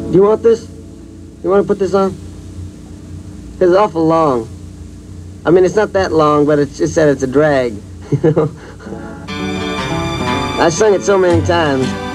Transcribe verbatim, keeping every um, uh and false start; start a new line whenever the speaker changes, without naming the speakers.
Do you want this? You want to put this on? It's awful long. I mean, it's not that long, but it's just that it's a drag. You know? I sung it so many times.